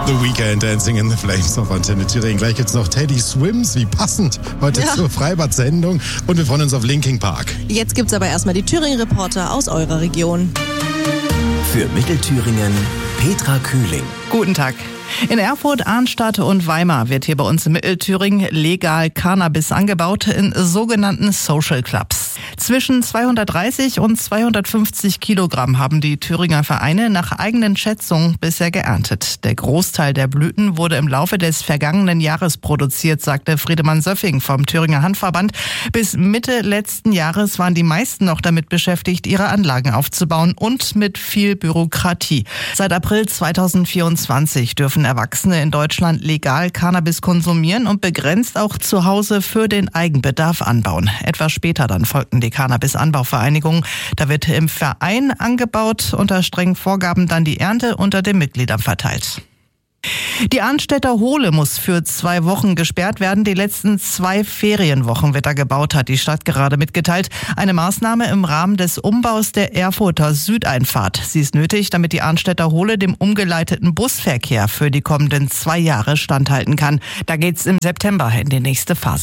The Weeknd, Dancing in the Flames auf Antenne Thüringen. Gleich gibt's noch Teddy Swims, wie passend heute zur Freibad-Sendung. Und wir freuen uns auf Linkin Park. Jetzt gibt's aber erstmal die Thüringen-Reporter aus eurer Region. Für Mittelthüringen, Petra Kühling. Guten Tag. In Erfurt, Arnstadt und Weimar wird hier bei uns in Mittelthüringen legal Cannabis angebaut in sogenannten Social Clubs. Zwischen 230 und 250 Kilogramm haben die Thüringer Vereine nach eigenen Schätzungen bisher geerntet. Der Großteil der Blüten wurde im Laufe des vergangenen Jahres produziert, sagte Friedemann Söffing vom Thüringer Handverband. Bis Mitte letzten Jahres waren die meisten noch damit beschäftigt, ihre Anlagen aufzubauen und mit viel Bürokratie. Seit April 2024 dürfen Erwachsene in Deutschland legal Cannabis konsumieren und begrenzt auch zu Hause für den Eigenbedarf anbauen. Etwas später dann folgten die Cannabis-Anbauvereinigungen. Da wird im Verein angebaut, unter strengen Vorgaben dann die Ernte unter den Mitgliedern verteilt. Die Arnstädter Hohle muss für 2 Wochen gesperrt werden. Die letzten 2 Ferienwochen wird da gebaut, hat die Stadt gerade mitgeteilt. Eine Maßnahme im Rahmen des Umbaus der Erfurter Südeinfahrt. Sie ist nötig, damit die Arnstädter Hohle dem umgeleiteten Busverkehr für die kommenden 2 Jahre standhalten kann. Da geht's im September in die nächste Phase.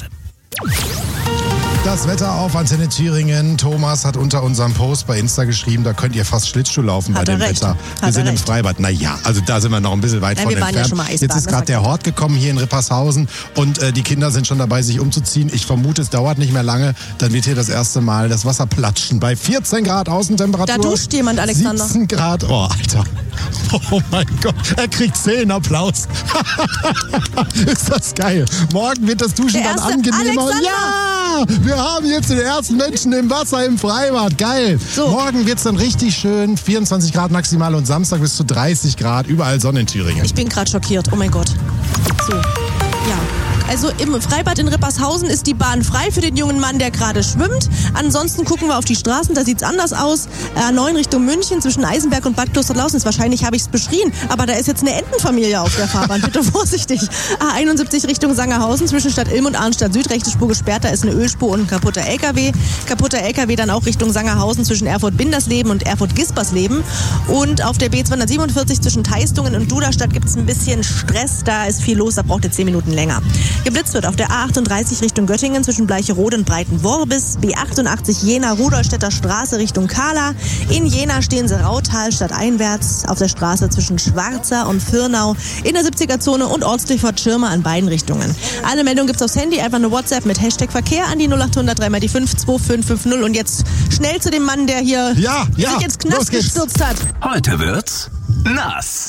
Das Wetter auf Antenne Thüringen. Thomas hat unter unserem Post bei Insta geschrieben, da könnt ihr fast Schlittschuh laufen bei dem Wetter. Wir sind im Freibad. Naja, also da sind wir noch ein bisschen weit von entfernt. Ja schon mal Eisbaden, jetzt ist gerade der Hort gekommen hier in Rippershausen und die Kinder sind schon dabei, sich umzuziehen. Ich vermute, es dauert nicht mehr lange. Dann wird hier das erste Mal das Wasser platschen. Bei 14 Grad Außentemperatur. Da duscht jemand, Alexander. 17 Grad. Oh, Alter. Oh mein Gott. Er kriegt 10 Applaus. Ist das geil. Morgen wird das Duschen dann angenehmer. Alexander. Ja! Wir haben jetzt den ersten Menschen im Wasser im Freibad. Geil. So. Morgen wird es dann richtig schön. 24 Grad maximal und Samstag bis zu 30 Grad. Überall Sonne in Thüringen. Ich bin gerade schockiert. Oh mein Gott. So. Ja. Also im Freibad in Rippershausen ist die Bahn frei für den jungen Mann, der gerade schwimmt. Ansonsten gucken wir auf die Straßen, da sieht's anders aus. A9 Richtung München zwischen Eisenberg und Bad Klosterlausen. Wahrscheinlich habe ich es beschrien, aber da ist jetzt eine Entenfamilie auf der Fahrbahn. Bitte vorsichtig. A71 Richtung Sangerhausen zwischen Stadt Ilm und Arnstadt Süd. Rechte Spur gesperrt, da ist eine Ölspur und ein kaputter LKW. Kaputter LKW dann auch Richtung Sangerhausen zwischen Erfurt-Bindersleben und Erfurt-Gispersleben. Und auf der B247 zwischen Teistungen und Duderstadt gibt es ein bisschen Stress. Da ist viel los, da braucht ihr 10 Minuten länger. Geblitzt wird auf der A38 Richtung Göttingen zwischen Bleicherode und Breitenworbis, B88 Jena-Rudolstädter Straße Richtung Kahla. In Jena stehen sie Rautal stadteinwärts auf der Straße zwischen Schwarza und Firnau, in der 70er-Zone und Ortsdurchfahrt Schirmer an beiden Richtungen. Alle Meldungen gibt's aufs Handy, einfach eine WhatsApp mit Hashtag Verkehr an die 0800 3 mal die 5 2550 und jetzt schnell zu dem Mann, der hier sich ins Knast gestürzt hat. Heute wird's nass.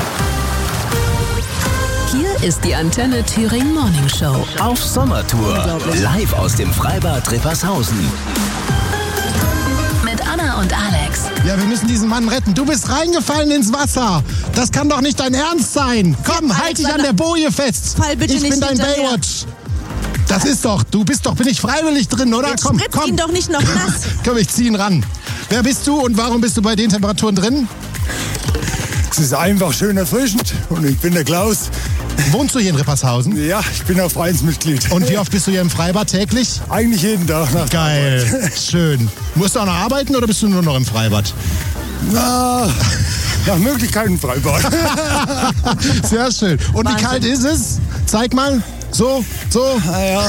Hier ist die Antenne Thüringen Morning Show. Auf Sommertour. Live aus dem Freibad Rippershausen. Mit Anna und Alex. Ja, wir müssen diesen Mann retten. Du bist reingefallen ins Wasser. Das kann doch nicht dein Ernst sein. Komm, halt dich an der Boje fest. Fall bitte ich nicht bin dein hinterher. Baywatch. Das ist doch, bin ich freiwillig drin, oder? Jetzt Komm. spritzt ihn doch nicht noch nass. Komm, ich zieh ihn ran. Wer bist du und warum bist du bei den Temperaturen drin? Es ist einfach schön erfrischend und ich bin der Klaus. Wohnst du hier in Rippershausen? Ja, ich bin auch Vereinsmitglied. Und wie oft bist du hier im Freibad täglich? Eigentlich jeden Tag. Nach Geil, schön. Musst du auch noch arbeiten oder bist du nur noch im Freibad? Na, nach Möglichkeiten Freibad. Sehr schön. Und Wahnsinn. Wie kalt ist es? Zeig mal. So. Naja.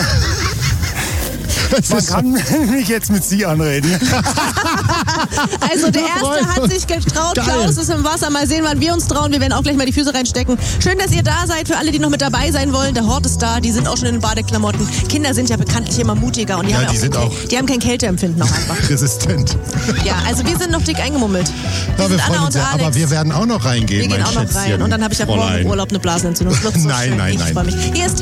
Man kann mich jetzt mit Sie anreden. Also der Erste hat sich getraut, Geil. Klaus ist im Wasser. Mal sehen, wann wir uns trauen. Wir werden auch gleich mal die Füße reinstecken. Schön, dass ihr da seid. Für alle, die noch mit dabei sein wollen, der Hort ist da. Die sind auch schon in den Badeklamotten. Kinder sind ja bekanntlich immer mutiger. Und die haben kein Kälteempfinden auch einfach. Resistent. Ja, also wir sind noch dick eingemummelt. Ja, wir sind freuen Anna uns und ja, Alex. aber wir werden auch noch reingehen, Wir gehen mein auch noch Schätzchen. rein. Und dann habe ich ab morgen im Urlaub eine Blasenentzündung. Das wird so Nein, schön. nein, Ich nein. freue mich. Hier ist